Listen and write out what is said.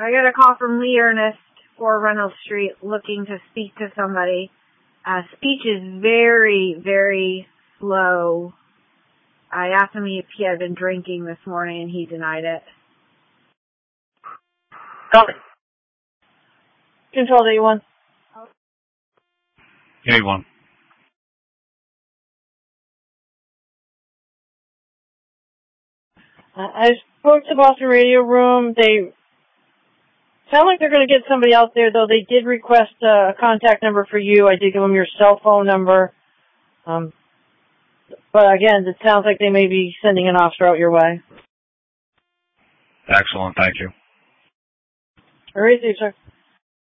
I got a call from Lee Ernest, 4 Reynolds Street, looking to speak to somebody. Speech is very, very slow. I asked him if he had been drinking this morning, and he denied it. Copy. Control A1. A1. I spoke to Boston Radio Room. They sound like they're going to get somebody out there, though. They did request a contact number for you. I did give them your cell phone number. But again, it sounds like they may be sending an officer out your way. Excellent. Thank you. All right, sir.